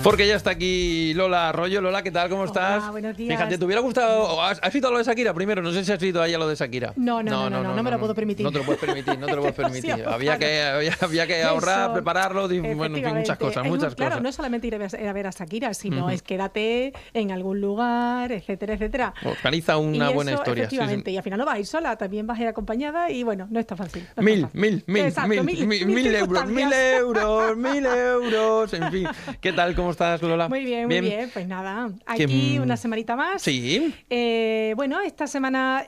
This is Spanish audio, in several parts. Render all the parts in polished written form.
Porque ya está aquí Lola Arroyo. Lola, ¿qué tal? ¿Cómo estás? Hola, buenos días. Fíjate, ¿te hubiera gustado? ¿Has visto lo de Shakira primero? No sé si has visto ahí a lo de Shakira. No me lo puedo permitir. No te lo puedes permitir, no te lo puedes permitir. Había que ahorrar, Eso, prepararlo, bueno, en fin, muchas cosas. Claro, no es solamente ir a ver a Shakira, sino es quédate en algún lugar, etcétera, etcétera. Organiza una buena historia. Efectivamente, y al final no vas a ir sola, también vas a ir acompañada y bueno, no está fácil. Mil euros, en fin. ¿Qué tal? ¿Cómo estás, Lola? Muy bien. Pues nada, aquí una semanita más. Sí. Bueno, esta semana,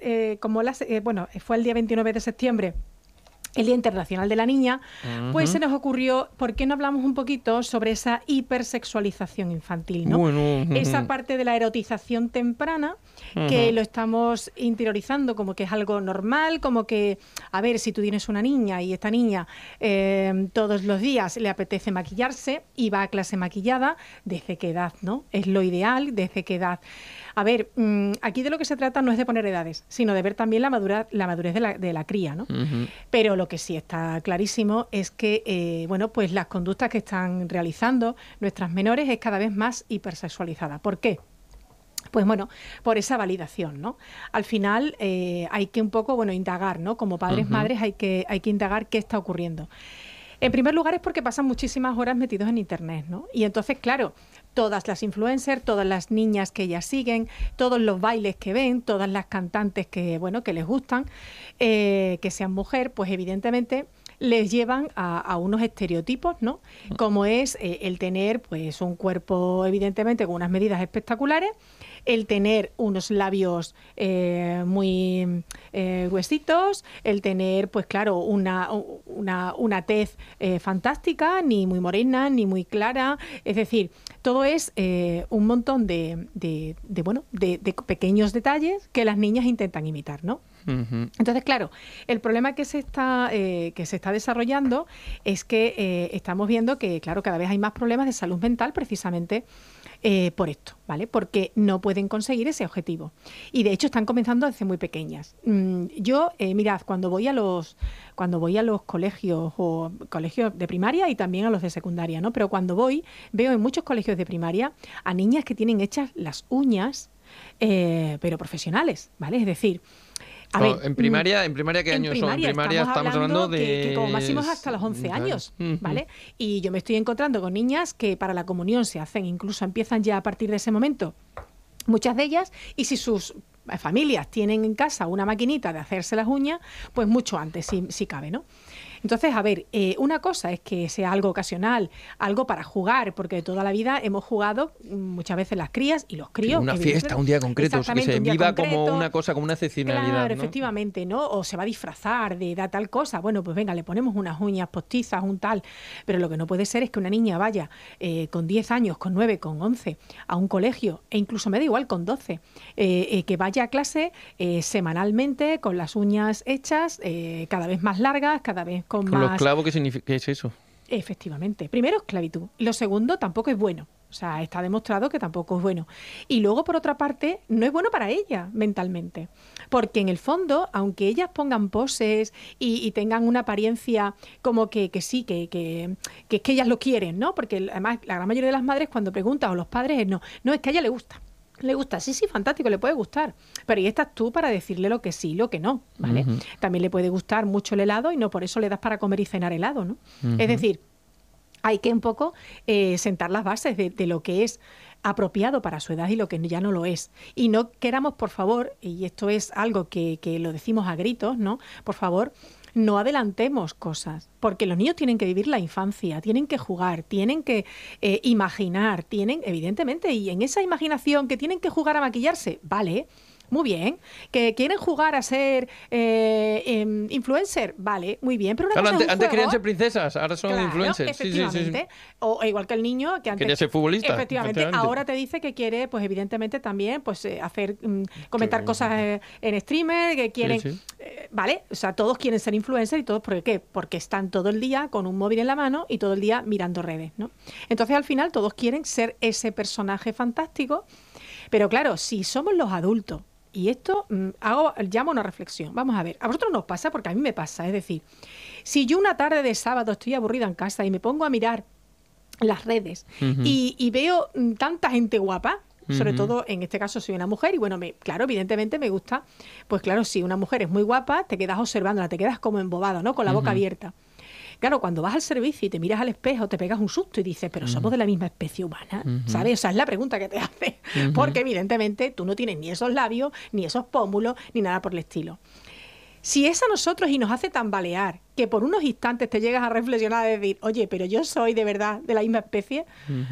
fue el día 29 de septiembre, el Día Internacional de la Niña, pues se nos ocurrió, ¿por qué no hablamos un poquito sobre esa hipersexualización infantil, ¿no? Esa parte de la erotización temprana, que lo estamos interiorizando como que es algo normal, como que, a ver, si tú tienes una niña y esta niña todos los días le apetece maquillarse y va a clase maquillada, ¿desde qué edad, no? Es lo ideal, ¿desde qué edad? A ver, aquí de lo que se trata no es de poner edades, sino de ver también la madurez de la cría, ¿no? Pero lo que sí está clarísimo es que, pues las conductas que están realizando nuestras menores es cada vez más hipersexualizada. ¿Por qué? Pues bueno, por esa validación, ¿no? Al final hay que un poco, indagar, ¿no? Como padres, madres hay que indagar qué está ocurriendo. En primer lugar es porque pasan muchísimas horas metidos en Internet, ¿no? Y entonces, claro, todas las influencers, todas las niñas que ellas siguen, todos los bailes que ven, todas las cantantes que les gustan, que sean mujer, pues evidentemente les llevan a unos estereotipos, ¿no? Como es el tener pues un cuerpo evidentemente con unas medidas espectaculares, el tener unos labios muy gruesitos, el tener, pues claro, una tez fantástica, ni muy morena, ni muy clara. Es decir, todo es un montón de pequeños detalles que las niñas intentan imitar, ¿no? Entonces, claro, el problema que se está desarrollando es que estamos viendo que, claro, cada vez hay más problemas de salud mental precisamente por esto, ¿vale? Porque no pueden conseguir ese objetivo. Y de hecho están comenzando desde muy pequeñas. Yo, mirad, cuando voy a los colegios o colegios de primaria y también a los de secundaria, ¿no? Pero cuando veo en muchos colegios de primaria a niñas que tienen hechas las uñas, pero profesionales, ¿vale? Es decir, ¿En primaria qué años son? En primaria estamos hablando de... Que como máximo es hasta los 11 años, ¿vale? Y yo me estoy encontrando con niñas que para la comunión se hacen, incluso empiezan ya a partir de ese momento, muchas de ellas, y si sus familias tienen en casa una maquinita de hacerse las uñas, pues mucho antes, si cabe, ¿no? Entonces, a ver, una cosa es que sea algo ocasional, algo para jugar, porque toda la vida hemos jugado muchas veces las crías y los críos. Una fiesta, un día concreto, que se viva como una cosa, como una excepcionalidad. Claro, ¿no? Efectivamente, ¿no? O se va a disfrazar de tal cosa. Bueno, pues venga, le ponemos unas uñas postizas, un tal. Pero lo que no puede ser es que una niña vaya con 10 años, con 9, con 11 a un colegio, e incluso me da igual, con 12, que vaya a clase semanalmente con las uñas hechas, cada vez más largas, cada vez con más... los clavos, ¿qué es eso? Efectivamente. Primero, esclavitud. Y lo segundo, tampoco es bueno. O sea, está demostrado que tampoco es bueno. Y luego, por otra parte, no es bueno para ella mentalmente. Porque en el fondo, aunque ellas pongan poses y tengan una apariencia como que sí, que es que ellas lo quieren, ¿no? Porque además la gran mayoría de las madres cuando preguntan, o los padres, es no, es que a ella le gusta. Le gusta, sí, fantástico, le puede gustar. Pero ahí estás tú para decirle lo que sí y lo que no, ¿vale? También le puede gustar mucho el helado y no por eso le das para comer y cenar helado, ¿no? Es decir, hay que un poco sentar las bases de lo que es apropiado para su edad y lo que ya no lo es. Y no queramos, por favor, y esto es algo que lo decimos a gritos, ¿no? Por favor, no adelantemos cosas, porque los niños tienen que vivir la infancia, tienen que jugar, tienen que imaginar, evidentemente, y en esa imaginación que tienen que jugar a maquillarse, vale, muy bien. ¿Que quieren jugar a ser influencer? Vale, muy bien. Pero claro, antes querían ser princesas, ahora son influencers. Efectivamente. Sí. O igual que el niño que antes quería ser futbolista. Efectivamente. Ahora te dice que quiere, pues evidentemente también, pues hacer, comentar cosas en streamer, que quieren... Sí. Vale, o sea, todos quieren ser influencers y todos, ¿por qué? Porque están todo el día con un móvil en la mano y todo el día mirando redes, ¿no? Entonces, al final, todos quieren ser ese personaje fantástico, pero claro, si somos los adultos, y esto llamo a una reflexión. Vamos a ver, a vosotros no os pasa, porque a mí me pasa. Es decir, si yo una tarde de sábado estoy aburrida en casa y me pongo a mirar las redes y veo tanta gente guapa. Sobre todo, en este caso, soy una mujer y bueno, claro, evidentemente me gusta, pues claro, si una mujer es muy guapa, te quedas observándola, te quedas como embobado, ¿no? Con la boca abierta. Claro, cuando vas al servicio y te miras al espejo, te pegas un susto y dices, pero somos de la misma especie humana, ¿sabes? O sea, es la pregunta que te hace, porque evidentemente tú no tienes ni esos labios, ni esos pómulos, ni nada por el estilo. Si es a nosotros y nos hace tambalear, que por unos instantes te llegas a reflexionar y decir, oye, pero yo soy de verdad de la misma especie...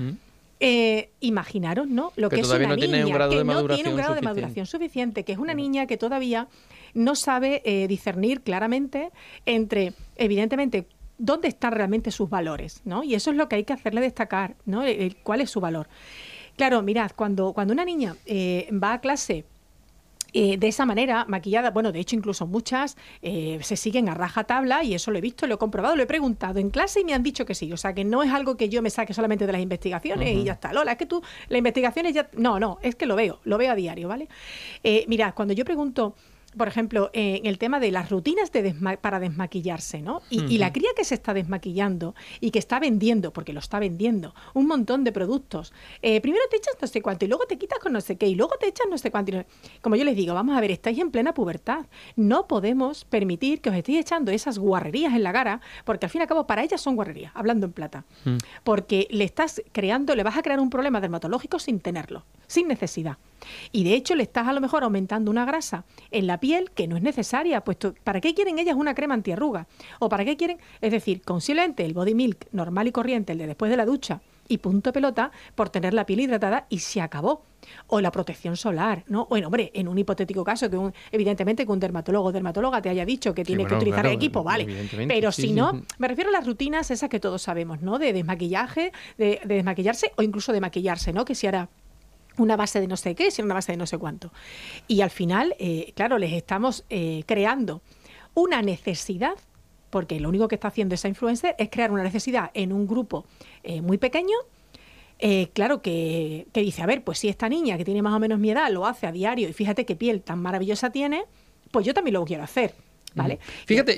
imaginaros, ¿no? Lo que es una niña que no tiene un grado de maduración suficiente, que es una niña que todavía no sabe discernir claramente entre, evidentemente, dónde están realmente sus valores, ¿no? Y eso es lo que hay que hacerle destacar, ¿no? ¿Cuál es su valor? Claro, mirad, cuando una niña va a clase de esa manera, maquillada, bueno, de hecho incluso muchas se siguen a rajatabla y eso lo he visto, lo he comprobado, lo he preguntado en clase y me han dicho que sí, o sea que no es algo que yo me saque solamente de las investigaciones y ya está. Lola, es que tú, las investigaciones ya... No, es que lo veo a diario, ¿vale? Mirad, cuando yo pregunto... Por ejemplo, en el tema de las rutinas para desmaquillarse, ¿no? Y la cría que se está desmaquillando y que está vendiendo, porque lo está vendiendo, un montón de productos. Primero te echas no sé cuánto y luego te quitas con no sé qué y luego te echas no sé cuánto. Como yo les digo, vamos a ver, estáis en plena pubertad. No podemos permitir que os estéis echando esas guarrerías en la cara, porque al fin y al cabo para ellas son guarrerías, hablando en plata. Porque le vas a crear un problema dermatológico sin tenerlo, sin necesidad. Y de hecho le estás a lo mejor aumentando una grasa en la piel que no es necesaria, puesto ¿para qué quieren ellas una crema antiarruga? ¿O para qué quieren? Es decir, posiblemente el body milk normal y corriente, el de después de la ducha y punto pelota, por tener la piel hidratada y se acabó. O la protección solar, ¿no? Bueno, hombre, en un hipotético caso que evidentemente que un dermatólogo o dermatóloga te haya dicho que tiene que utilizar el equipo, vale. Pero si no, me refiero a las rutinas esas que todos sabemos, ¿no? De desmaquillaje, de desmaquillarse o incluso de maquillarse, ¿no? Que si hará una base de no sé qué, sino una base de no sé cuánto. Y al final, claro, les estamos creando una necesidad, porque lo único que está haciendo esa influencer es crear una necesidad en un grupo muy pequeño, claro, que dice, a ver, pues si esta niña que tiene más o menos mi edad lo hace a diario y fíjate qué piel tan maravillosa tiene, pues yo también lo quiero hacer. ¿Vale? Fíjate,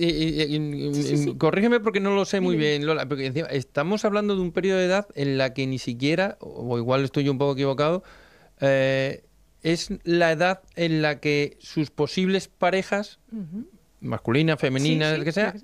corrígeme porque no lo sé muy bien, Lola, porque encima estamos hablando de un periodo de edad en la que ni siquiera, o igual estoy yo un poco equivocado, es la edad en la que sus posibles parejas, masculinas, femeninas, que sea,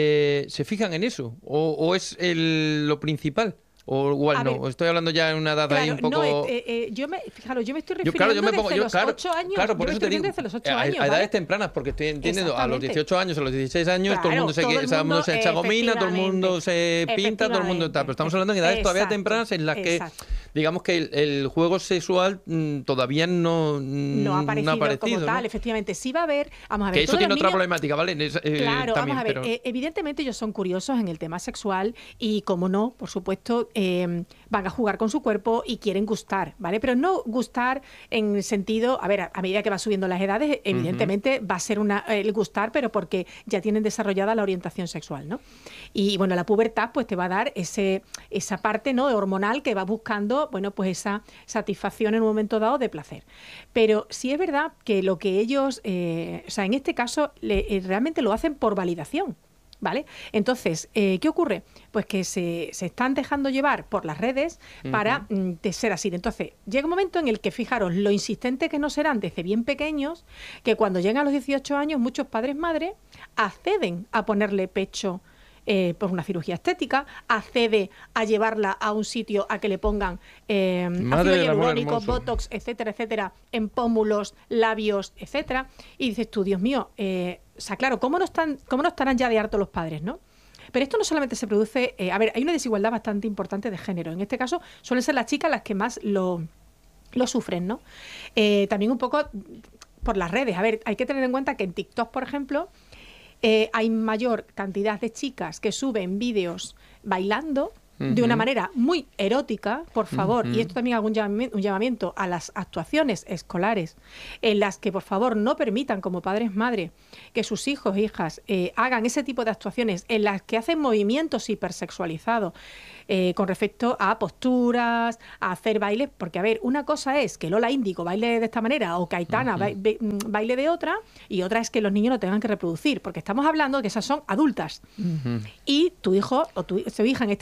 se fijan en eso, o es lo principal. O igual no, estoy hablando ya en una edad ahí un poco... No, yo me estoy refiriendo desde los 8 años. Claro, por eso te digo, a edades tempranas, porque estoy entendiendo, a los 18 años, a los 16 años, todo el mundo se echa gomina, todo el mundo se pinta, todo el mundo está. Pero estamos hablando de edades todavía tempranas en las que, digamos que el juego sexual todavía no ha aparecido como tal, ¿no? Efectivamente. Sí va a haber... Vamos a ver, que eso tiene otra problemática, ¿vale? Claro, también, vamos a ver. Evidentemente ellos son curiosos en el tema sexual y, como no, por supuesto... van a jugar con su cuerpo y quieren gustar, ¿vale? Pero no gustar en el sentido, a ver, a medida que va subiendo las edades, evidentemente va a ser el gustar, pero porque ya tienen desarrollada la orientación sexual, ¿no? Y bueno, la pubertad pues te va a dar esa parte, ¿no?, hormonal que va buscando, bueno, pues esa satisfacción en un momento dado de placer. Pero sí es verdad que lo que ellos, o sea, en este caso realmente lo hacen por validación. ¿Vale? Entonces, ¿qué ocurre? Pues que se están dejando llevar por las redes para ser así. Entonces, llega un momento en el que, fijaros, lo insistente que no serán desde bien pequeños, que cuando llegan a los 18 años, muchos padres-madres acceden a ponerle pecho por una cirugía estética, accede a llevarla a un sitio a que le pongan ácido hialurónico, botox, etcétera, etcétera, en pómulos, labios, etcétera. Y dices tú, Dios mío, o sea, claro, ¿cómo no estarán ya de harto los padres, no? Pero esto no solamente se produce... a ver, hay una desigualdad bastante importante de género. En este caso, suelen ser las chicas las que más lo sufren, ¿no? También un poco por las redes. A ver, hay que tener en cuenta que en TikTok, por ejemplo, hay mayor cantidad de chicas que suben vídeos bailando de una manera muy erótica, por favor, y esto también hago un llamamiento a las actuaciones escolares, en las que, por favor, no permitan como padres, madres, que sus hijos e hijas hagan ese tipo de actuaciones en las que hacen movimientos hipersexualizados con respecto a posturas, a hacer bailes, porque, a ver, una cosa es que Lola Índigo baile de esta manera o Caetana baile de otra, y otra es que los niños no tengan que reproducir, porque estamos hablando de que esas son adultas. Y tu hijo o tu hija, en este caso, no lo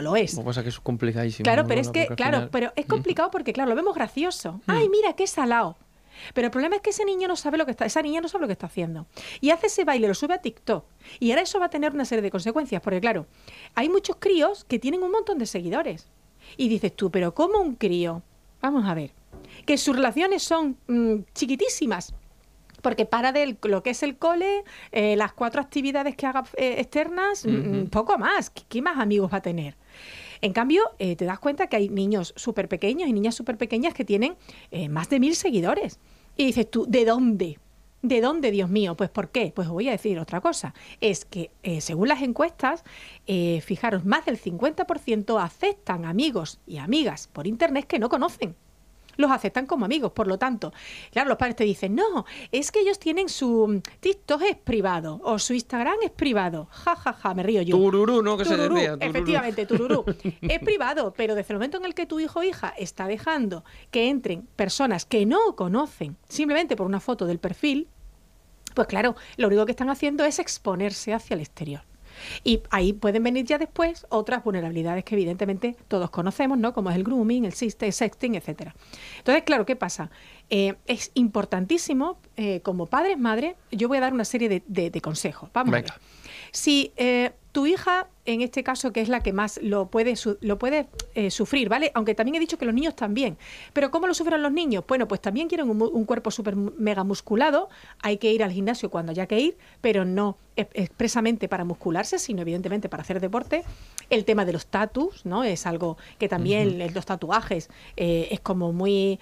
lo es. Lo que pasa es que es complicadísimo. Claro, ¿no? pero es que, Porque al claro, final- pero es complicado porque, claro, lo vemos gracioso. ¡Ay, mira, qué salado! Pero el problema es que ese niño no sabe lo que está, esa niña no sabe lo que está haciendo. Y hace ese baile, lo sube a TikTok. Y ahora eso va a tener una serie de consecuencias, porque claro, hay muchos críos que tienen un montón de seguidores. Y dices tú, pero ¿cómo un crío? Vamos a ver. Que sus relaciones son chiquitísimas. Porque para de lo que es el cole, las 4 actividades que haga externas, poco más. ¿Qué más amigos va a tener? En cambio, te das cuenta que hay niños súper pequeños y niñas súper pequeñas que tienen más de 1000 seguidores. Y dices tú, ¿de dónde? ¿De dónde, Dios mío? Pues ¿por qué? Pues os voy a decir otra cosa. Es que, según las encuestas, fijaros, más del 50% aceptan amigos y amigas por internet que no conocen. Los aceptan como amigos, por lo tanto, claro, los padres te dicen, no, es que ellos tienen su TikTok es privado o su Instagram es privado. Ja, ja, ja, me río yo. Tururú, ¿no? Que Tururú, se decía. Tururú. efectivamente, tururú. Es privado, pero desde el momento en el que tu hijo o hija está dejando que entren personas que no conocen, simplemente por una foto del perfil, pues claro, lo único que están haciendo es exponerse hacia el exterior. Y ahí pueden venir ya después otras vulnerabilidades que evidentemente todos conocemos, ¿no? Como es el grooming, el sexting, etcétera. Entonces, claro, ¿qué pasa? Es importantísimo, como padres, madres, yo voy a dar una serie de consejos. Vamos a ver. Si tu hija, en este caso, que es la que más lo puede sufrir, ¿vale? Aunque también he dicho que los niños también. Pero ¿cómo lo sufren los niños? Bueno, pues también quieren un cuerpo súper mega musculado. Hay que ir al gimnasio cuando haya que ir, pero no expresamente para muscularse, sino evidentemente para hacer deporte. El tema de los tatus, ¿no? Es algo que también los tatuajes es como muy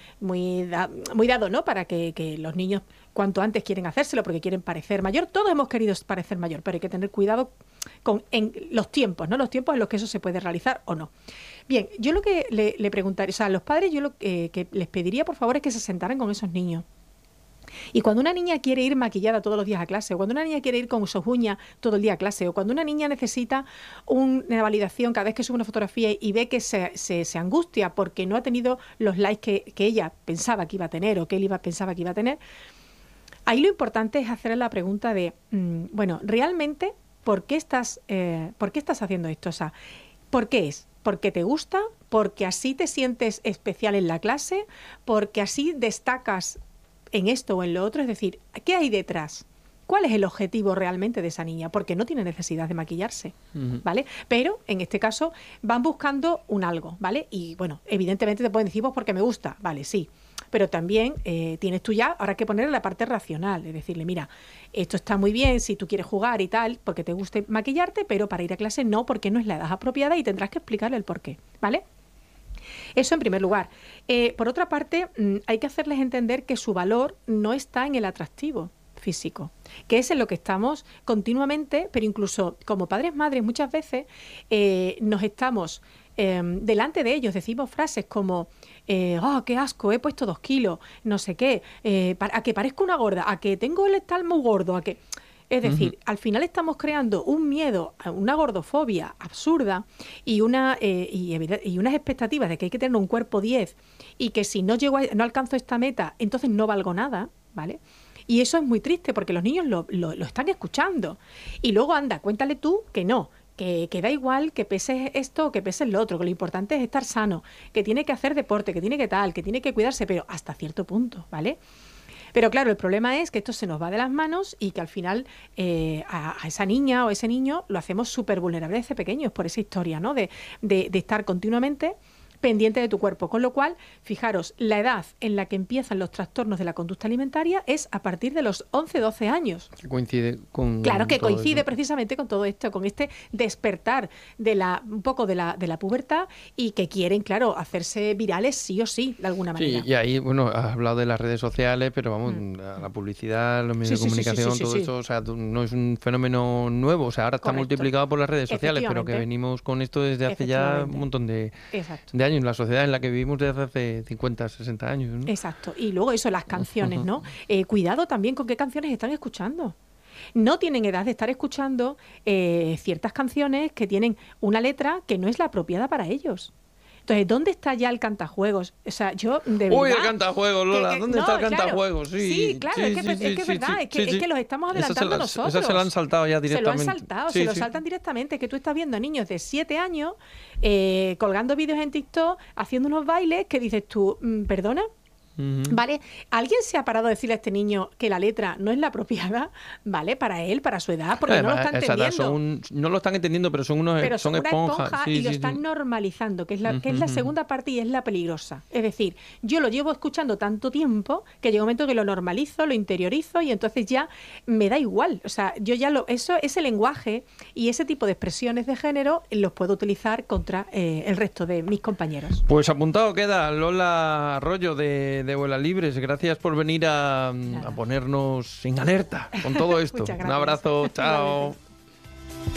dado, ¿no? Para que los niños cuanto antes quieren hacérselo porque quieren parecer mayor. Todos hemos querido parecer mayor, pero hay que tener cuidado en los tiempos, ¿no? Los tiempos en los que eso se puede realizar o no. Bien, yo lo que le preguntaría, o sea, a los padres yo lo que les pediría, por favor, es que se sentaran con esos niños. Y cuando una niña quiere ir maquillada todos los días a clase, o cuando una niña quiere ir con sus uñas todo el día a clase, o cuando una niña necesita una validación cada vez que sube una fotografía y ve que se angustia porque no ha tenido los likes que ella pensaba que iba a tener o que él pensaba que iba a tener, ahí lo importante es hacer la pregunta de, bueno, realmente, ¿por qué estás haciendo esto? O sea, ¿por qué es? ¿Porque te gusta? ¿Porque así te sientes especial en la clase? ¿Porque así destacas en esto o en lo otro? Es decir, ¿qué hay detrás? ¿Cuál es el objetivo realmente de esa niña? Porque no tiene necesidad de maquillarse, ¿vale? Pero, en este caso, van buscando un algo, ¿vale? Y, bueno, evidentemente te pueden decir, pues porque me gusta, vale, sí. Pero también tienes tú ya, ahora hay que ponerle la parte racional, es decirle, mira, esto está muy bien si tú quieres jugar y tal, porque te guste maquillarte, pero para ir a clase no, porque no es la edad apropiada y tendrás que explicarle el porqué, ¿vale? Eso en primer lugar. Por otra parte, hay que hacerles entender que su valor no está en el atractivo físico, que es en lo que estamos continuamente, pero incluso como padres, madres, muchas veces nos estamos delante de ellos, decimos frases como oh, qué asco, he puesto 2 kilos, no sé qué, a que parezco una gorda, a que tengo el estal muy gordo, a que... Es decir, al final estamos creando un miedo, una gordofobia absurda y unas expectativas de que hay que tener un cuerpo 10 y que si no alcanzo esta meta, entonces no valgo nada, ¿vale? Y eso es muy triste porque los niños lo están escuchando. Y luego, anda, cuéntale tú que no, que da igual que peses esto o que peses lo otro, que lo importante es estar sano, que tiene que hacer deporte, que tiene que tal, que tiene que cuidarse, pero hasta cierto punto, ¿vale? Pero claro, el problema es que esto se nos va de las manos y que al final a esa niña o ese niño lo hacemos súper vulnerable desde pequeños por esa historia, ¿no? De estar continuamente pendiente de tu cuerpo. Con lo cual, fijaros, la edad en la que empiezan los trastornos de la conducta alimentaria es a partir de los 11-12 años. Que coincide con... Claro, que coincide eso. precisamente con todo esto, con este despertar un poco de la pubertad y que quieren, claro, hacerse virales sí o sí, de alguna manera. Sí, y ahí, bueno, has hablado de las redes sociales, pero vamos, la publicidad, los medios de comunicación, todo eso, o sea, no es un fenómeno nuevo, o sea, ahora está multiplicado por las redes sociales, pero que venimos con esto desde hace ya un montón de años, la sociedad en la que vivimos desde hace 50, 60 años, ¿no? Exacto, y luego eso, las canciones, ¿no? Cuidado también con qué canciones están escuchando. No tienen edad de estar escuchando ciertas canciones que tienen una letra que no es la apropiada para ellos. Entonces, ¿dónde está ya el cantajuegos? O sea, yo de verdad... Uy, el cantajuegos, Lola, ¿dónde está el cantajuegos? Sí, claro, es que es verdad, es que los estamos adelantando nosotros. Esa se la han saltado ya directamente. Se lo han saltado, se lo saltan directamente, que tú estás viendo a niños de 7 años colgando vídeos en TikTok, haciendo unos bailes que dices tú, ¿perdona? ¿Vale? ¿Alguien se ha parado a decirle a este niño que la letra no es la apropiada? ¿Vale? Para él, para su edad, porque no lo está entendiendo. No lo están entendiendo, pero son son una esponjas. Y lo están normalizando, que es la segunda parte y es la peligrosa. Es decir, yo lo llevo escuchando tanto tiempo que llega un momento que lo normalizo, lo interiorizo y entonces ya me da igual. O sea, yo ya ese lenguaje y ese tipo de expresiones de género los puedo utilizar contra el resto de mis compañeros. Pues apuntado queda, Lola Arroyo de Vuela Libres. Gracias por venir a ponernos en alerta con todo esto. Un abrazo, chao.